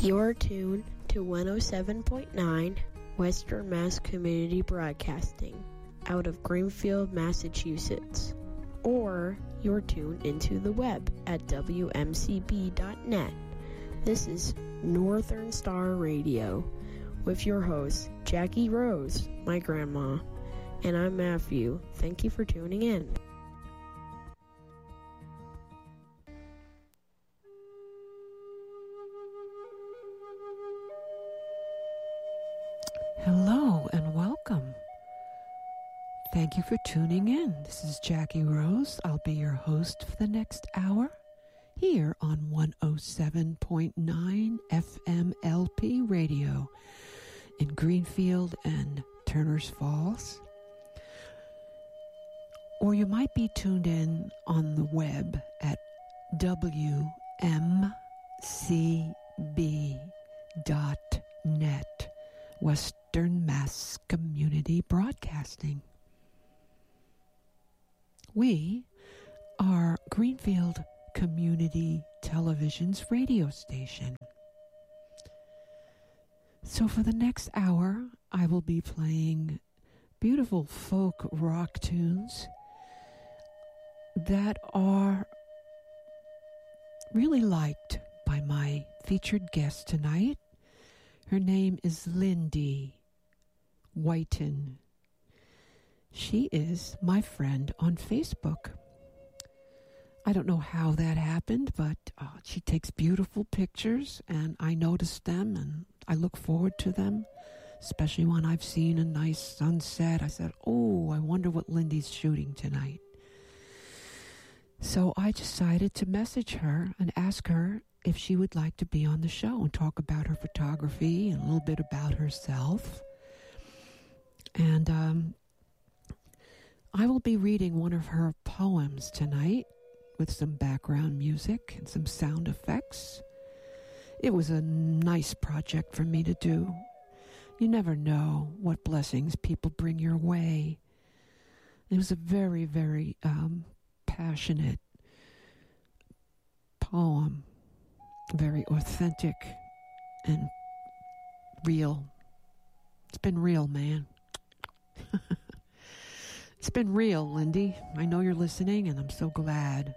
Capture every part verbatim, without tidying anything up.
You're tuned to one oh seven point nine Western Mass Community Broadcasting out of Greenfield, Massachusetts. Or you're tuned into the web at W M C B dot net. This is Northern Star Radio with your host, Jackie Rose, my grandma, and I'm Matthew. Thank you for tuning in. Hello and welcome. Thank you for tuning in. This is Jackie Rose. I'll be your host for the next hour here on one oh seven point nine F M L P radio in Greenfield and Turners Falls. Or you might be tuned in on the web at W M C B dot net, Western Mass Community Broadcasting. We are Greenfield Community Television's radio station. So for the next hour, I will be playing beautiful folk rock tunes that are really liked by my featured guest tonight. Her name is Lindy Whiten. She is my friend on Facebook. I don't know how that happened, but uh, she takes beautiful pictures, and I notice them, and I look forward to them, especially when I've seen a nice sunset. I said, oh, I wonder what Lindy's shooting tonight. So I decided to message her and ask her if she would like to be on the show and talk about her photography and a little bit about herself. And um, I will be reading one of her poems tonight with some background music and some sound effects. It was a nice project for me to do. You never know what blessings people bring your way. It was a very, very um, passionate poem, very authentic and real. It's been real, man. It's been real, Lindy. I know you're listening, and I'm so glad.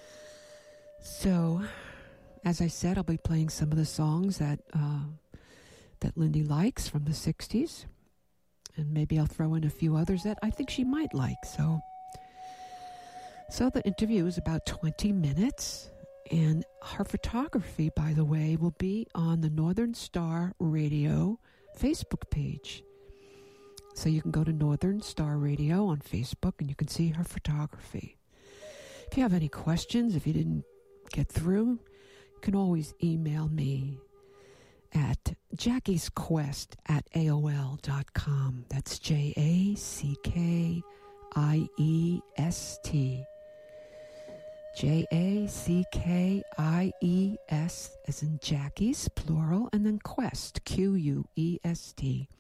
So, as I said, I'll be playing some of the songs that uh, that Lindy likes from the sixties, and maybe I'll throw in a few others that I think she might like. So, so the interview is about twenty minutes, and her photography, by the way, will be on the Northern Star Radio Facebook page. So you can go to Northern Star Radio on Facebook and you can see her photography. If you have any questions, if you didn't get through, you can always email me at jackies quest at A O L dot com. That's J A C K I E S T. J A C K I E S as in Jackie's, plural, and then Quest, Q U E S T.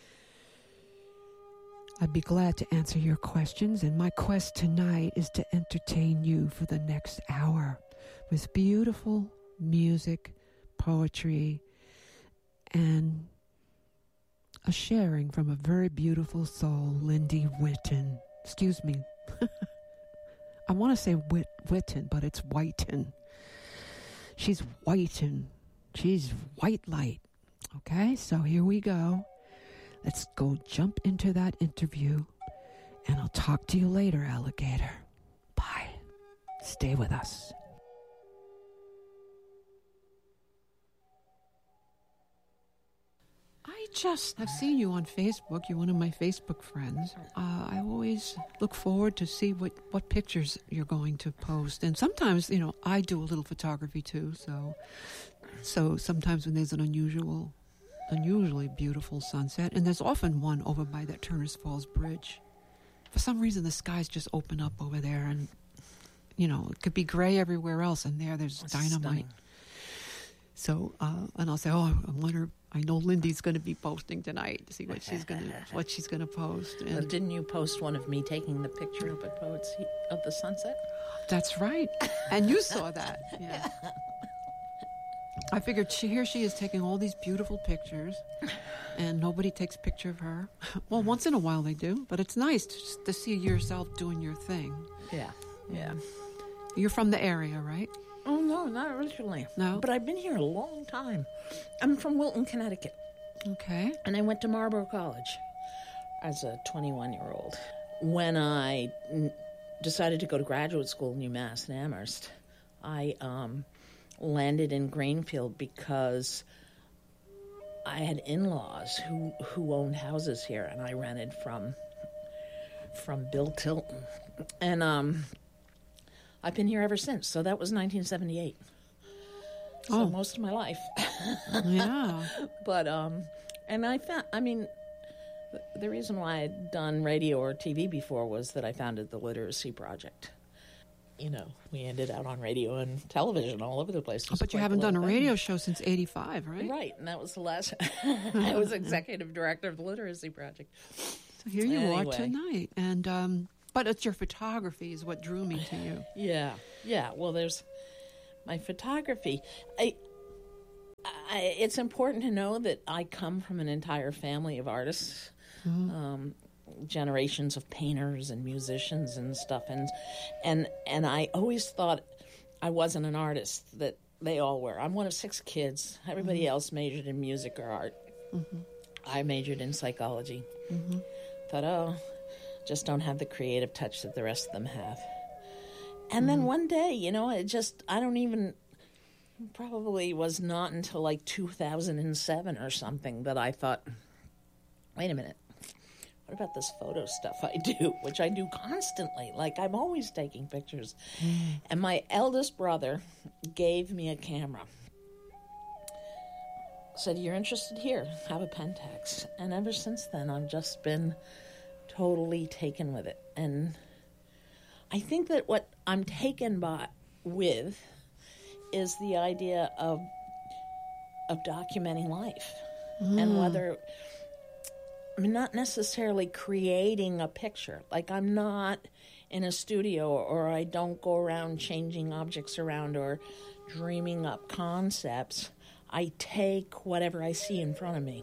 I'd be glad to answer your questions, and my quest tonight is to entertain you for the next hour with beautiful music, poetry, and a sharing from a very beautiful soul, Lindy Whiten. Excuse me. I want to say Whit, Whiten, but it's Whiten. She's Whiten. She's white light. Okay, so here we go. Let's go jump into that interview, and I'll talk to you later, alligator. Bye. Stay with us. I just have seen you on Facebook. You're one of my Facebook friends. Uh, I always look forward to see what, what pictures you're going to post. And sometimes, you know, I do a little photography too. So, so sometimes when there's an unusual, unusually beautiful sunset, and there's often one over by that Turners Falls Bridge. For some reason, the skies just open up over there, and you know, it could be gray everywhere else, and there, there's That's dynamite. Stunning. So, uh, and I'll say, oh, I wonder. I know Lindy's going to be posting tonight to see what she's going to what she's going to post. And well, didn't you post one of me taking the picture of the poets of the sunset? That's right, and you saw that. Yeah. I figured she, here she is taking all these beautiful pictures, and nobody takes a picture of her. Well, once in a while they do, but it's nice to, just to see yourself doing your thing. Yeah, yeah. You're from the area, right? Oh, no, not originally. No? But I've been here a long time. I'm from Wilton, Connecticut. Okay. And I went to Marlborough College as a twenty-one-year-old. When I n- decided to go to graduate school in UMass in Amherst, I um, landed in Greenfield because I had in-laws who, who owned houses here, and I rented from from Bill Tilton. And um, I've been here ever since. So that was nineteen seventy-eight. So Oh. most of my life. Yeah. But, um, and I found, I mean, the, the reason why I'd done radio or T V before was that I founded the Literacy Project. You know, we ended out on radio and television all over the place. It was But you quite haven't the done a little thing. radio show since eighty-five, right? Right, and that was the last, I was executive director of the Literacy Project. So here you are Anyway. tonight. And, um, but it's your photography is what drew me to you. Yeah, yeah. Well, there's my photography. I, I, it's important to know that I come from an entire family of artists, um, generations of painters and musicians and stuff, and and and I always thought I wasn't an artist. That they all were. I'm one of six kids. Everybody else majored in music or art. I majored in psychology. Thought, oh, just don't have the creative touch that the rest of them have. And then one day, you know, it just, I don't even, probably was not until like two thousand seven or something that I thought, wait a minute, what about this photo stuff I do, which I do constantly? Like, I'm always taking pictures. And my eldest brother gave me a camera. Said, you're interested here, have a Pentax. And ever since then, I've just been totally taken with it. And I think that what I'm taken by with is the idea of of documenting life. And whether, I mean, not necessarily creating a picture. Like, I'm not in a studio, or I don't go around changing objects around or dreaming up concepts. I take whatever I see in front of me.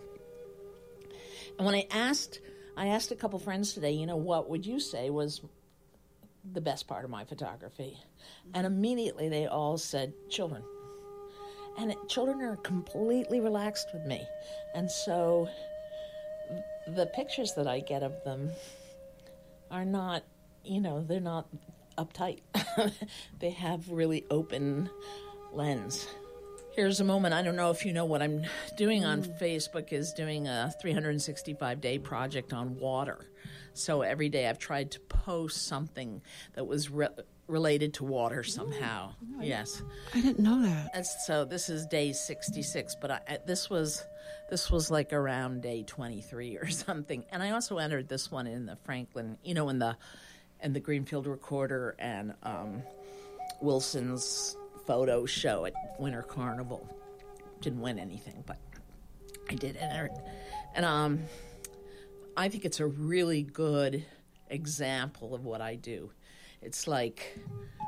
And when I asked, I asked a couple friends today, you know, what would you say was the best part of my photography? And immediately they all said children. And it, children are completely relaxed with me. And so the pictures that I get of them are not, you know, they're not uptight. They have really open lens. Here's a moment. I don't know if you know what I'm doing on Facebook is doing a three hundred sixty-five day project on water. So every day I've tried to post something that was re- related to water somehow. Oh, Yes. I didn't know that. And so this is day sixty-six, but I, I- this was this was like around day twenty-three or something. And I also entered this one in the Franklin, you know, in the in the Greenfield Recorder and um, Wilson's photo show at Winter Carnival. Didn't win anything, but I did enter it. And um, I think it's a really good example of what I do. It's like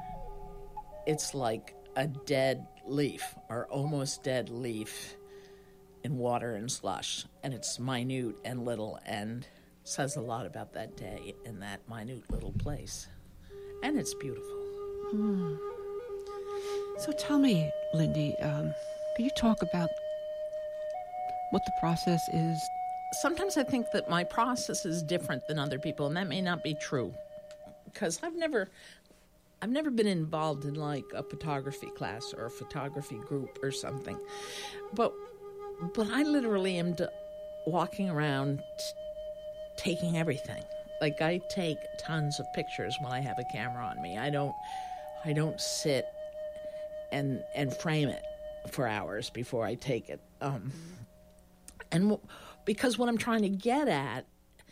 it's like a dead leaf or almost dead leaf in water and slush, and it's minute and little and says a lot about that day in that minute little place. And it's beautiful. Hmm. So tell me, Lindy, um, can you talk about what the process is? Sometimes I think that my process is different than other people, and that may not be true, because I've never, I've never been involved in like a photography class or a photography group or something, but, but I literally am d- walking around t- taking everything. Like, I take tons of pictures when I have a camera on me. I don't, I don't sit and and frame it for hours before I take it. Um, and w- because what I'm trying to get at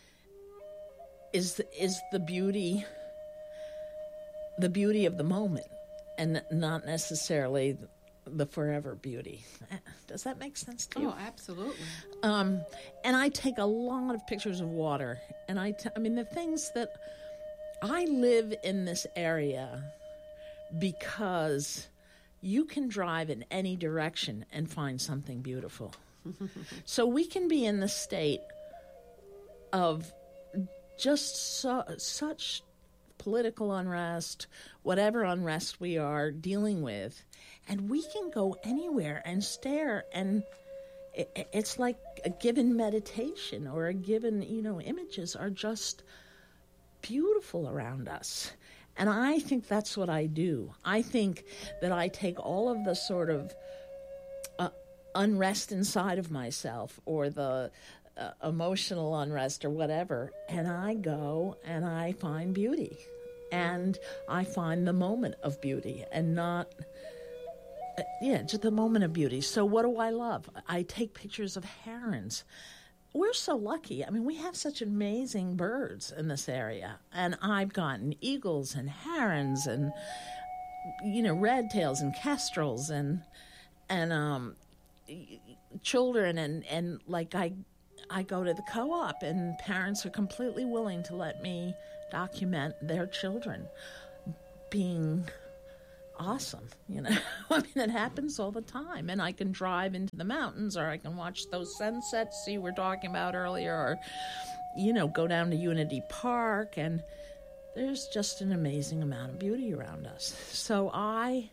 is the, is the beauty, the beauty of the moment, and not necessarily the, the forever beauty. Does that make sense to you? Oh, absolutely. Um, and I take a lot of pictures of water, and I, t- I mean, the things that I live in this area because you can drive in any direction and find something beautiful. So we can be in the state of just so, such political unrest, whatever unrest we are dealing with, and we can go anywhere and stare, and it, it's like a given meditation or a given, you know, images are just beautiful around us. And I think that's what I do. I think that I take all of the sort of uh, unrest inside of myself, or the uh, emotional unrest or whatever, and I go and I find beauty. And I find the moment of beauty, and not, uh, yeah, just the moment of beauty. So what do I love? I take pictures of herons. We're so lucky. I mean, we have such amazing birds in this area. And I've gotten eagles and herons and, you know, red tails and kestrels and and um, children. And, and like I, I go to the co-op, and parents are completely willing to let me document their children being awesome, you know. I mean, it happens all the time, and I can drive into the mountains, or I can watch those sunsets you were talking about earlier, or, you know, go down to Unity Park, and there's just an amazing amount of beauty around us. So I,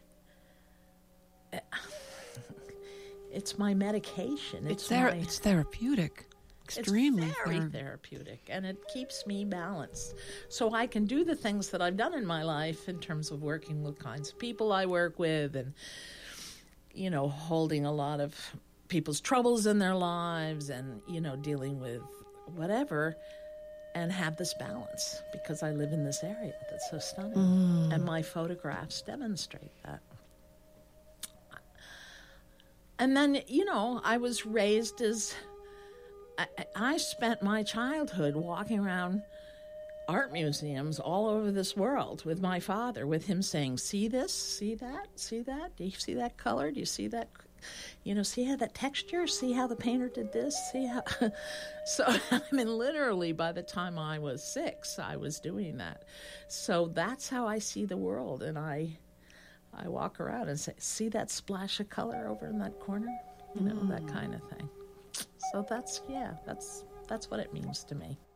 it's my medication. It's, It's ther- my, it's therapeutic. Extremely it's very thera- therapeutic, and it keeps me balanced. So I can do the things that I've done in my life in terms of working with kinds of people I work with, and, you know, holding a lot of people's troubles in their lives, and, you know, dealing with whatever, and have this balance, because I live in this area that's so stunning. Mm. And my photographs demonstrate that. And then, you know, I was raised as... I, I spent my childhood walking around art museums all over this world with my father, with him saying, see this, see that, see that, do you see that color, do you see that, you know, see how that texture, see how the painter did this, see how... So, I mean, literally by the time I was six, I was doing that. So that's how I see the world, and I I walk around and say, see that splash of color over in that corner? You know, mm. that kind of thing. So that's, yeah, that's that's what it means to me.